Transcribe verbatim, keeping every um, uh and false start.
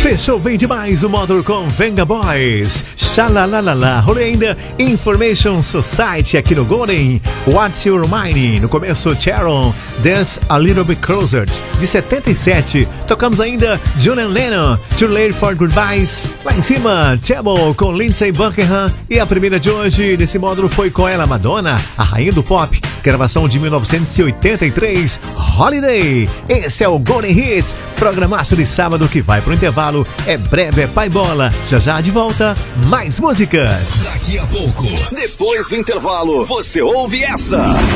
Fechou bem demais o módulo com Venga Boys. Xalalalala. Rolei ainda Information Society aqui no Golden. What's Your Mind? No começo, Sharon. Dance a Little Bit Closer. De setenta e sete. Tocamos ainda John and Lennon. Too Late for Goodbyes. Lá em cima, Trouble com Lindsey Buckingham. E a primeira de hoje desse módulo foi com ela, Madonna, a rainha do pop. Gravação de mil novecentos e oitenta e três, Holiday. Esse é o Golden Hits, programaço de sábado que vai pro intervalo. É breve, é pai bola. Já já de volta, mais músicas. Daqui a pouco, depois do intervalo, você ouve essa.